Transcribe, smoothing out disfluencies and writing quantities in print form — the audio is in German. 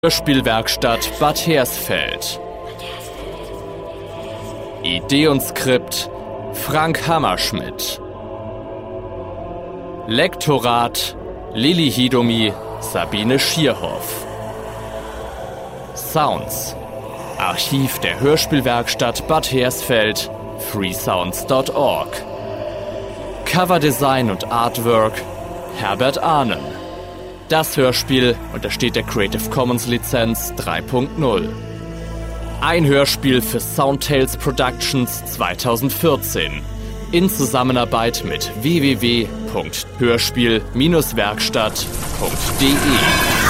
Hörspielwerkstatt Bad Hersfeld. Idee und Skript Frank Hammerschmidt. Lektorat Lilly Hidomi, Sabine Schierhoff. Sounds Archiv der Hörspielwerkstatt Bad Hersfeld, freesounds.org. Coverdesign und Artwork Herbert Ahnen. Das Hörspiel untersteht der Creative Commons Lizenz 3.0. Ein Hörspiel für Soundtales Productions 2014 in Zusammenarbeit mit www.hörspiel-werkstatt.de.